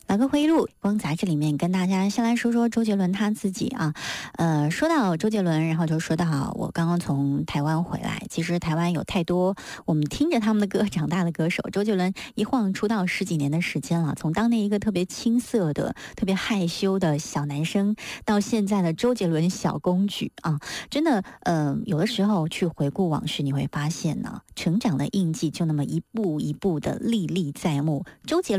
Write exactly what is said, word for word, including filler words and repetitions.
老歌回忆录光杂志里面跟大家先来说说周杰伦他自己啊，呃，说到周杰伦，然后就说到我刚刚从台湾回来，其实台湾有太多我们听着他们的歌长大的歌手，周杰伦一晃出道十几年的时间了，从当年一个特别青涩的、特别害羞的小男生，到现在的周杰伦小公举啊，真的，呃，有的时候去回顾往事，你会发现呢，成长的印记就那么一步一步的历历在目，周杰伦